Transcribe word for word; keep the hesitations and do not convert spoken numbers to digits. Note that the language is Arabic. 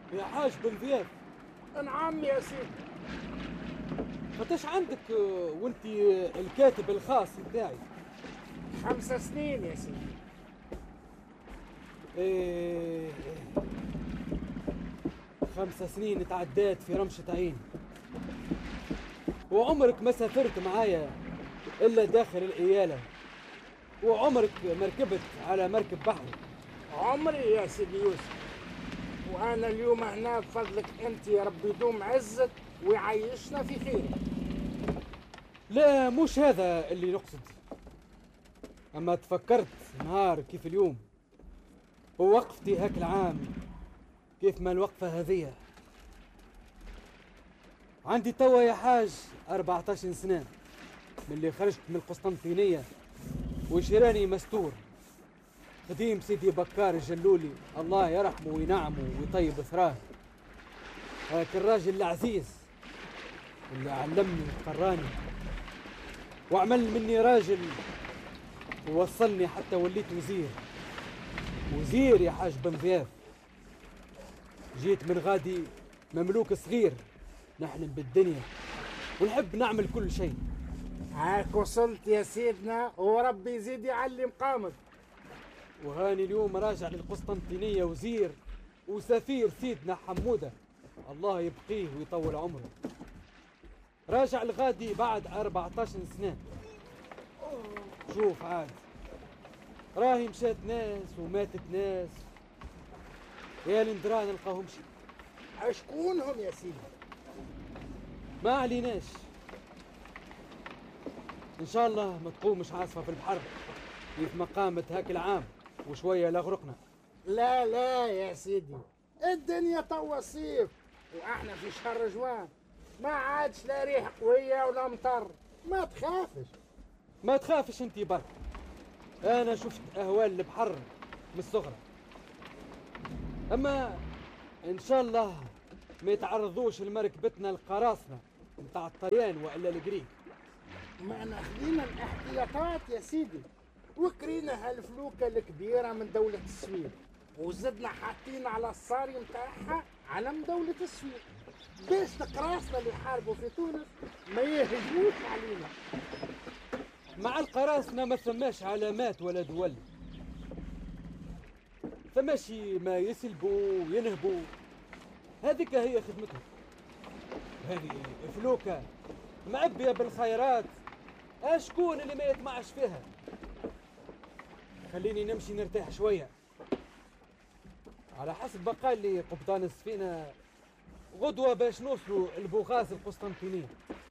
يا حاج بن ضياف. نعم يا سيدي. قداش عندك آه، وانت آه، الكاتب الخاص بتاعي؟ خمس سنين يا سيدي. إيه، خمس سنين تعدات في رمشة عين، وعمرك ما سافرت معايا إلا داخل الإيالة، وعمرك ما ركبت على مركب بحري. عمري يا سيدي يوسف، وانا اليوم هنا بفضلك انت، يا رب يدوم عزك ويعيشنا في خير. لا، مش هذا اللي نقصد. أما تفكرت نهار كيف اليوم ووقفتي هاك العام، كيف ما الوقفة هذية. عندي توا يا حاج أربعتاشر سنة من اللي خرجت من القسطنطينية، وشيراني مستور قديم سيدي بكار الجلولي، الله يرحمه وينعمه ويطيب ثراه. هاك الراجل العزيز اللي علمني وقراني وعمل مني راجل ووصلني حتى وليت وزير. وزير يا حاج بن ضياف. جيت من غادي مملوك صغير نحلم بالدنيا ونحب نعمل كل شيء. هاك وصلت يا سيدنا، وربي يزيد يعلي مقامك. وهاني اليوم راجع للقسطنطينية وزير وسفير سيدنا حمودة، الله يبقيه ويطول عمره. راجع الغادي بعد أربعتاشر سنة. شوف عاد، راهي مشات ناس وماتت ناس، يا لندرا نلقاهمش. اشكونهم يا سيدي؟ ما عليناش، ان شاء الله ما تقومش عاصفة في البحر كيف ما قامت هاك العام وشوية لغرقنا. لا لا يا سيدي، الدنيا توا صيف واحنا في شهر جوان، ما عادش لا ريح قوية ولا مطر، ما تخافش. ما تخافش انتي برك، انا شفت اهوال البحر من الصغرى. اما ان شاء الله ما يتعرضوش لمركبتنا القراصنة متاع الطليان والا الجريك. ما ناخذين الاحتياطات يا سيدي، وكرينا هالفلوكة الكبيرة من دولة السويد، وزدنا حاطين على الصاري متاعها علم دولة السويد، باش القراصنة اللي يحاربوا في تونس ما يهجموش علينا. مع القراصنة ما ثماش علامات ولا دول، ثماشي ما يسلبوا وينهبوا، هذيك هي خدمتهم. هذه فلوكة معبية بالخيرات، اشكون اللي ما يطمعش فيها. خليني نمشي نرتاح شوية. على حسب ما قال لي قبطان السفينة، غدوة باش نوصلوا البوغاز القسطنطينية.